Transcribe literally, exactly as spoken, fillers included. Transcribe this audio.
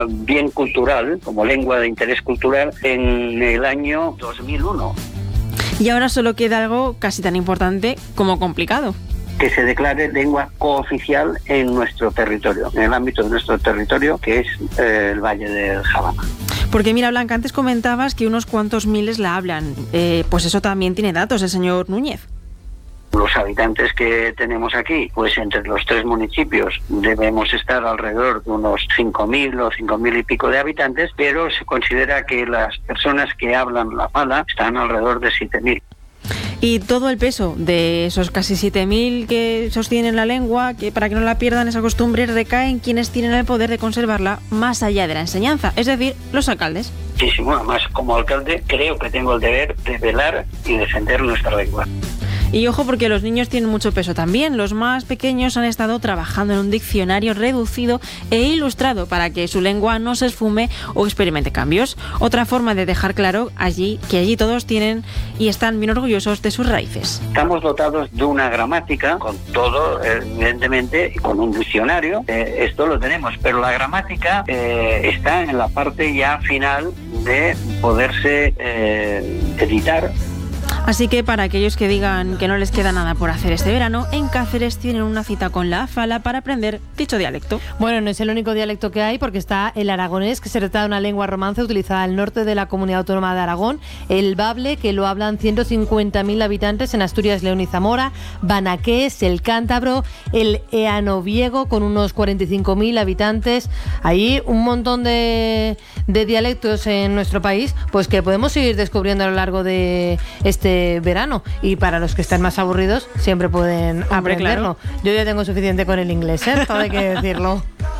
bien cultural, como lengua de interés cultural, en el año dos mil uno. Y ahora solo queda algo casi tan importante como complicado. Que se declare lengua cooficial en nuestro territorio, en el ámbito de nuestro territorio, que es eh, el Valle del Jarama. Porque mira, Blanca, antes comentabas que unos cuantos miles la hablan. Eh, pues eso también tiene datos el señor Núñez. Los habitantes que tenemos aquí, pues entre los tres municipios debemos estar alrededor de unos cinco mil o cinco mil y pico de habitantes, pero se considera que las personas que hablan la fala están alrededor de siete mil. Y todo el peso de esos casi siete mil que sostienen la lengua, que para que no la pierdan esa costumbre, recae en quienes tienen el poder de conservarla más allá de la enseñanza, es decir, los alcaldes. Muchísimo, además como alcalde creo que tengo el deber de velar y defender nuestra lengua. Y ojo, porque los niños tienen mucho peso también. Los más pequeños han estado trabajando en un diccionario reducido e ilustrado para que su lengua no se esfume o experimente cambios. Otra forma de dejar claro allí que allí todos tienen y están bien orgullosos de sus raíces. Estamos dotados de una gramática, con todo, evidentemente, y con un diccionario. Eh, esto lo tenemos, pero la gramática eh, está en la parte ya final de poderse eh, editar. Así que para aquellos que digan que no les queda nada por hacer este verano, en Cáceres tienen una cita con la Fala para aprender dicho dialecto. Bueno, no es el único dialecto que hay, porque está el aragonés, que se trata de una lengua romance utilizada al norte de la comunidad autónoma de Aragón, el bable, que lo hablan ciento cincuenta mil habitantes en Asturias, León y Zamora, banaqués, el cántabro, el eanoviego, con unos cuarenta y cinco mil habitantes. Ahí un montón de, de dialectos en nuestro país, pues que podemos seguir descubriendo a lo largo de este verano, y para los que están más aburridos siempre pueden aprenderlo. Claro. Yo ya tengo suficiente con el inglés, ¿eh? Todo hay que decirlo.